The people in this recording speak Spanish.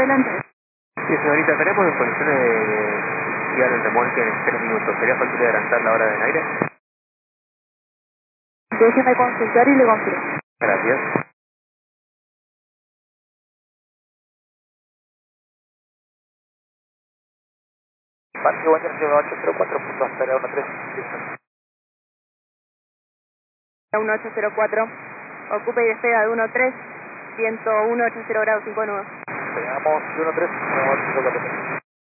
adelante. Sí, señorita, tenemos en condiciones de guiar el remolque en 3 minutos. ¿Sería fácil de adelantar la hora del aire? Déjeme consultar y le confirmo. Gracias. Parque Guañar 804, punto hasta 13. 1804, ocupe y despega de 13, 10180 grados 5 nudos. Pegamos 13, 804.